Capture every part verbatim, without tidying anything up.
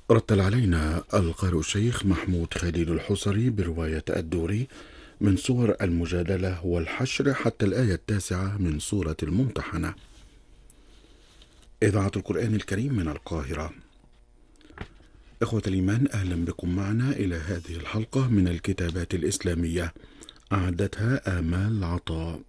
رتل علينا القارئ الشيخ محمود خليل الحصري برواية الدوري من سور المجادلة والحشر حتى الآية التاسعة من سورة الممتحنة. إذاعة القرآن الكريم من القاهرة. إخوة الإيمان، أهلا بكم معنا إلى هذه الحلقة من الكتابات الإسلامية، أعدتها آمال عطاء.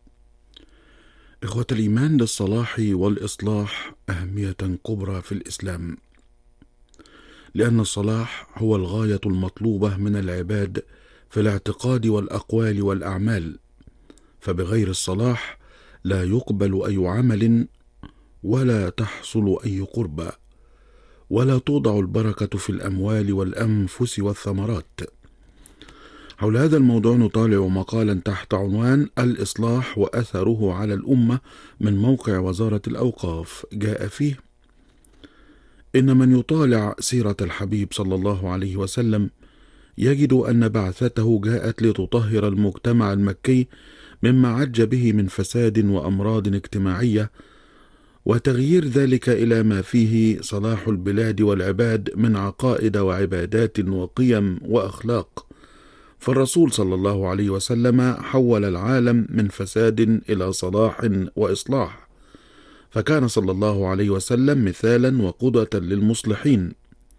إخوة الإيمان، للصلاح والإصلاح أهمية كبرى في الإسلام، لأن الصلاح هو الغاية المطلوبة من العباد في الاعتقاد والأقوال والأعمال، فبغير الصلاح لا يقبل أي عمل ولا تحصل أي قربى، ولا توضع البركة في الأموال والأنفس والثمرات. حول هذا الموضوع نطالع مقالا تحت عنوان الإصلاح وأثره على الأمة من موقع وزارة الأوقاف. جاء فيه: إن من يطالع سيرة الحبيب صلى الله عليه وسلم يجد أن بعثته جاءت لتطهر المجتمع المكي مما عج به من فساد وأمراض اجتماعية، وتغيير ذلك إلى ما فيه صلاح البلاد والعباد من عقائد وعبادات وقيم وأخلاق. فالرسول صلى الله عليه وسلم حول العالم من فساد إلى صلاح وإصلاح، فكان صلى الله عليه وسلم مثالا وقدوة للمصلحين،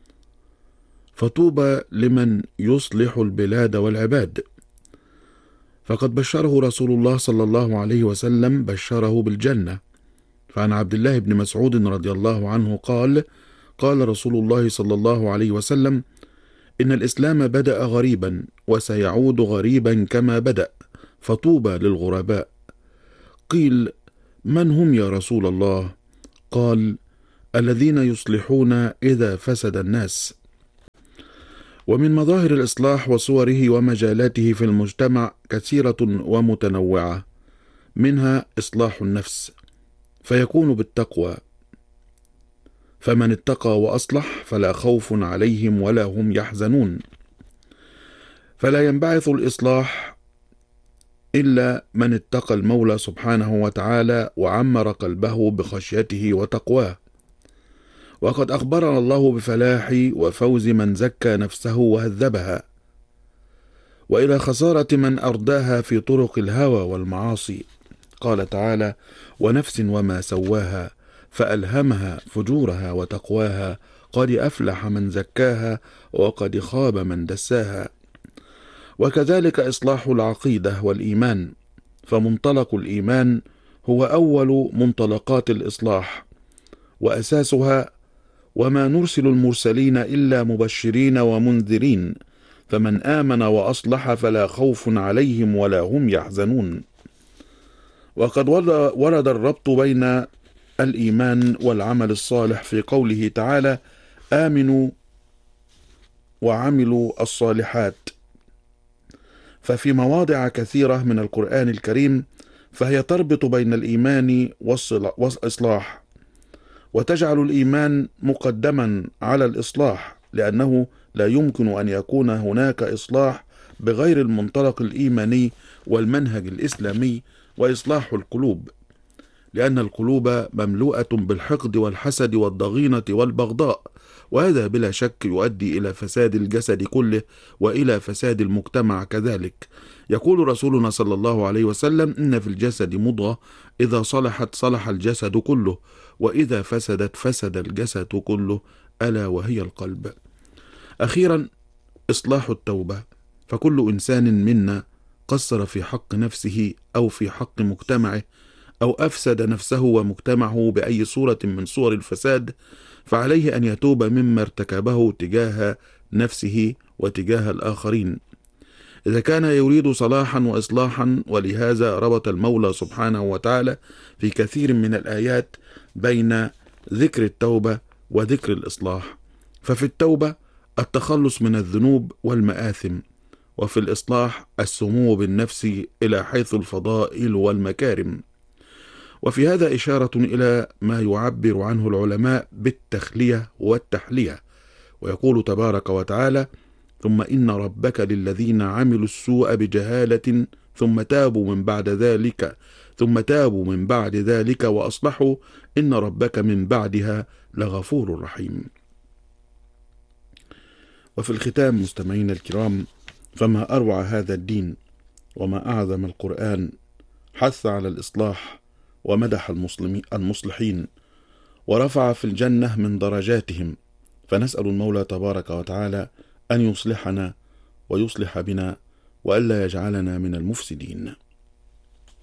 فطوبى لمن يصلح البلاد والعباد. فقد بشره رسول الله صلى الله عليه وسلم بشره بالجنة. فعن عبد الله بن مسعود رضي الله عنه قال: قال رسول الله صلى الله عليه وسلم: إن الإسلام بدأ غريبا وسيعود غريبا كما بدأ، فطوبى للغرباء. قيل: من هم يا رسول الله؟ قال: الذين يصلحون إذا فسد الناس. ومن مظاهر الإصلاح وصوره ومجالاته في المجتمع كثيرة ومتنوعة، منها إصلاح النفس، فيكون بالتقوى، فمن اتقى وأصلح فلا خوف عليهم ولا هم يحزنون. فلا ينبعث الإصلاح إلا من اتقى المولى سبحانه وتعالى وعمر قلبه بخشيته وتقواه. وقد أخبرنا الله بفلاح وفوز من زكى نفسه وهذبها، وإلى خسارة من أرداها في طرق الهوى والمعاصي. قال تعالى: ونفس وما سواها فألهمها فجورها وتقواها، قد أفلح من زكاها وقد خاب من دساها. وكذلك إصلاح العقيدة والإيمان، فمنطلق الإيمان هو أول منطلقات الإصلاح وأساسها، وما نرسل المرسلين إلا مبشرين ومنذرين، فمن آمن وأصلح فلا خوف عليهم ولا هم يحزنون. وقد ورد الربط بين الإيمان والعمل الصالح في قوله تعالى: آمنوا وعملوا الصالحات. ففي مواضع كثيرة من القرآن الكريم فهي تربط بين الإيمان والإصلاح، وتجعل الإيمان مقدما على الإصلاح، لأنه لا يمكن أن يكون هناك إصلاح بغير المنطلق الإيماني والمنهج الإسلامي وإصلاح القلوب، لأن القلوب مملوءة بالحقد والحسد والضغينة والبغضاء، وهذا بلا شك يؤدي إلى فساد الجسد كله وإلى فساد المجتمع كذلك. يقول رسولنا صلى الله عليه وسلم: إن في الجسد مضغة إذا صلحت صلح الجسد كله، وإذا فسدت فسد الجسد كله، ألا وهي القلب. أخيرا، إصلاح التوبة، فكل إنسان منا قصر في حق نفسه أو في حق مجتمعه، أو أفسد نفسه ومجتمعه بأي صورة من صور الفساد، فعليه أن يتوب مما ارتكبه تجاه نفسه وتجاه الآخرين، إذا كان يريد صلاحا وإصلاحا. ولهذا ربط المولى سبحانه وتعالى في كثير من الآيات بين ذكر التوبة وذكر الإصلاح. ففي التوبة التخلص من الذنوب والمآثم، وفي الإصلاح السمو بالنفس إلى حيث الفضائل والمكارم. وفي هذا إشارة إلى ما يعبر عنه العلماء بالتخلية والتحلية، ويقول تبارك وتعالى: ثم إن ربك للذين عملوا السوء بجهالة ثم تابوا من بعد ذلك ثم تابوا من بعد ذلك وأصلحوا إن ربك من بعدها لغفور رحيم. وفي الختام مستمعين الكرام، فما أروع هذا الدين وما أعظم القرآن، حث على الإصلاح ومدح المصلحين ورفع في الجنة من درجاتهم، فنسأل المولى تبارك وتعالى أن يصلحنا ويصلح بنا وألا يجعلنا من المفسدين.